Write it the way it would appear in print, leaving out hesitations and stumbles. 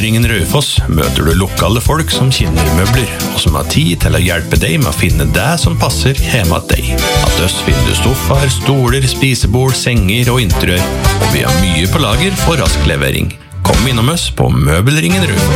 Møbelringen Raufoss møter du lokale folk som kjenner møbler, og som har tid til å hjelpe deg med å finne det som passer hjemme til deg. At oss finner du sofaer, stoler, spisebord, senger og interiør, og vi har mye på lager for rask levering. Kom innom oss på Møbelringen Raufoss.